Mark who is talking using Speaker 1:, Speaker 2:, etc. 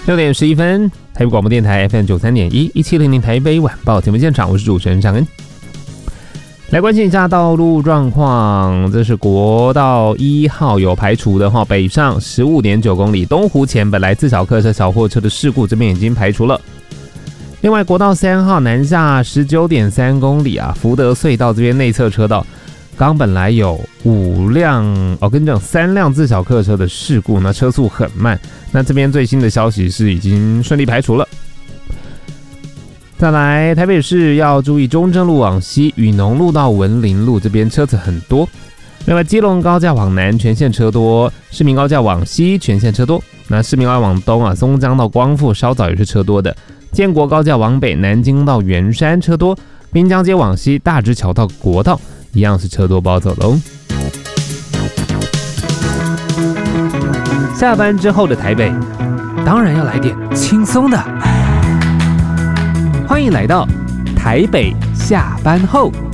Speaker 1: 6:11，台北广播电台 FM93.1，1700台北晚报节目现场，我是主持人尚恩。来关心一下道路状况，这是国道1号有排除的哈，北上15.9公里，东湖前本来自小客车、小货车的事故这边已经排除了。另外，国道3号南下19.3公里啊，福德隧道这边内侧车道，刚本来有3辆自小客车的事故，那车速很慢。那这边最新的消息是已经顺利排除了。再来，台北市要注意中正路往西，雨农路到文林路这边车子很多。另外，基隆高架往南全线车多，市民高架往西全线车多。那市民高架往东啊，松江到光复稍早也是车多的。建国高架往北，南京到圆山车多。滨江街往西，大直桥到国道一样是车多包走喽。下班之后的台北，当然要来点轻松的。欢迎来到台北下班后。